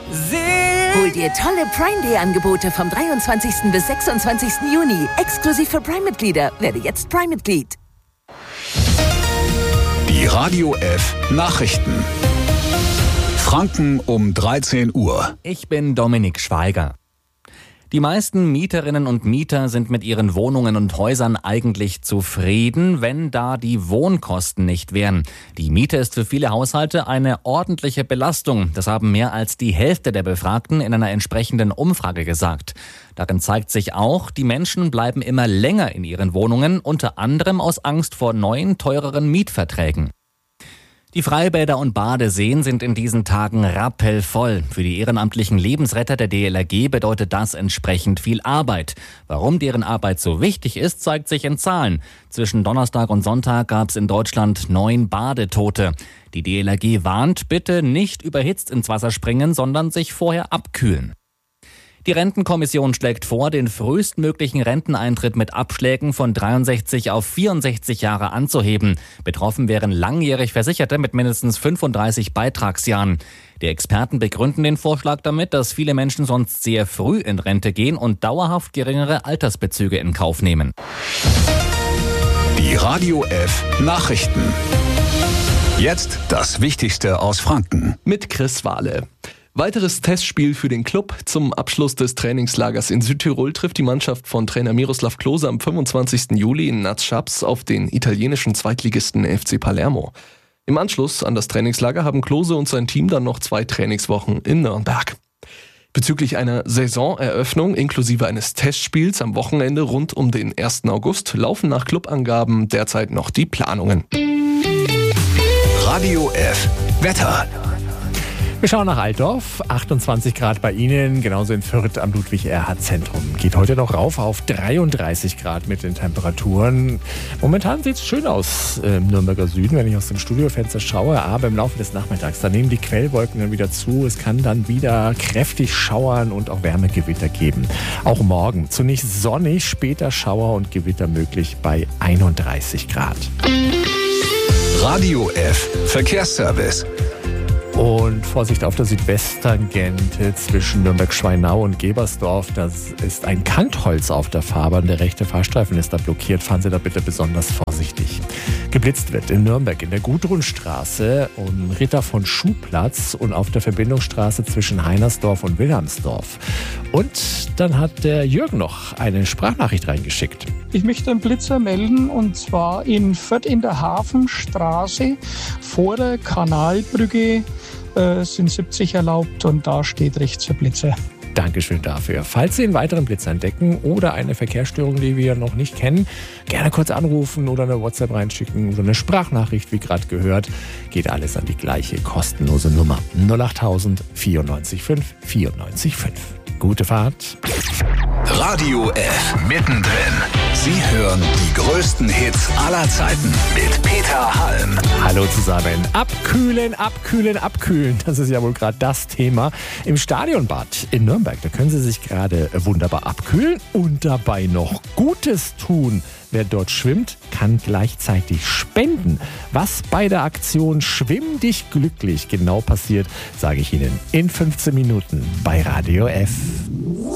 Hol dir tolle Prime-Day-Angebote vom 23. bis 26. Juni. Exklusiv für Prime-Mitglieder. Werde jetzt Prime-Mitglied. Die Radio F Nachrichten. Franken um 13 Uhr. Ich bin Dominik Schweiger. Die meisten Mieterinnen und Mieter sind mit ihren Wohnungen und Häusern eigentlich zufrieden, wenn da die Wohnkosten nicht wären. Die Miete ist für viele Haushalte eine ordentliche Belastung. Das haben mehr als die Hälfte der Befragten in einer entsprechenden Umfrage gesagt. Darin zeigt sich auch, die Menschen bleiben immer länger in ihren Wohnungen, unter anderem aus Angst vor neuen, teureren Mietverträgen. Die Freibäder und Badeseen sind in diesen Tagen rappelvoll. Für die ehrenamtlichen Lebensretter der DLRG bedeutet das entsprechend viel Arbeit. Warum deren Arbeit so wichtig ist, zeigt sich in Zahlen. Zwischen Donnerstag und Sonntag gab es in Deutschland 9 Badetote. Die DLRG warnt, bitte nicht überhitzt ins Wasser springen, sondern sich vorher abkühlen. Die Rentenkommission schlägt vor, den frühestmöglichen Renteneintritt mit Abschlägen von 63 auf 64 Jahre anzuheben. Betroffen wären langjährig Versicherte mit mindestens 35 Beitragsjahren. Die Experten begründen den Vorschlag damit, dass viele Menschen sonst sehr früh in Rente gehen und dauerhaft geringere Altersbezüge in Kauf nehmen. Die Radio F Nachrichten. Jetzt das Wichtigste aus Franken. Mit Chris Wahle. Weiteres Testspiel für den Club. Zum Abschluss des Trainingslagers in Südtirol trifft die Mannschaft von Trainer Miroslav Klose am 25. Juli in Naz-Schabs auf den italienischen Zweitligisten FC Palermo. Im Anschluss an das Trainingslager haben Klose und sein Team dann noch 2 Trainingswochen in Nürnberg. Bezüglich einer Saisoneröffnung inklusive eines Testspiels am Wochenende rund um den 1. August laufen nach Clubangaben derzeit noch die Planungen. Radio F Wetter. Wir schauen nach Altdorf, 28 Grad bei Ihnen, genauso in Fürth am Ludwig-Erhard-Zentrum. Geht heute noch rauf auf 33 Grad mit den Temperaturen. Momentan sieht es schön aus im Nürnberger Süden, wenn ich aus dem Studiofenster schaue, aber im Laufe des Nachmittags, da nehmen die Quellwolken dann wieder zu. Es kann dann wieder kräftig schauern und auch Wärmegewitter geben. Auch morgen zunächst sonnig, später Schauer und Gewitter möglich bei 31 Grad. Radio F Verkehrsservice. Und Vorsicht auf der Südwesttangente zwischen Nürnberg-Schweinau und Gebersdorf. Das ist ein Kantholz auf der Fahrbahn. Der rechte Fahrstreifen ist da blockiert. Fahren Sie da bitte besonders vorsichtig. Geblitzt wird in Nürnberg in der Gudrunstraße um Ritter von Schuhplatz und auf der Verbindungsstraße zwischen Heinersdorf und Wilhelmsdorf. Und dann hat der Jürgen noch eine Sprachnachricht reingeschickt. Ich möchte einen Blitzer melden und zwar in Fürth in der Hafenstraße vor der Kanalbrücke sind 70 erlaubt und da steht rechts für Blitzer. Dankeschön dafür. Falls Sie einen weiteren Blitz entdecken oder eine Verkehrsstörung, die wir noch nicht kennen, gerne kurz anrufen oder eine WhatsApp reinschicken oder eine Sprachnachricht, wie gerade gehört. Geht alles an die gleiche kostenlose Nummer 08000 94 5 94 5. Gute Fahrt. Radio F mittendrin. Sie hören die größten Hits aller Zeiten mit Peter Halm. Hallo zusammen. Abkühlen, abkühlen, abkühlen. Das ist ja wohl gerade das Thema. Im Stadionbad in Nürnberg, da können Sie sich gerade wunderbar abkühlen und dabei noch Gutes tun. Wer dort schwimmt, kann gleichzeitig spenden. Was bei der Aktion Schwimm dich glücklich genau passiert, sage ich Ihnen in 15 Minuten bei Radio F.